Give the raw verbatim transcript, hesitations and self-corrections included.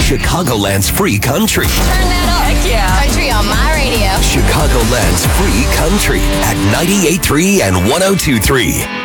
Chicagoland's free country. Turn that up. Heck yeah. Country on my radio. Chicagoland's free country at ninety-eight point three and one oh two point three.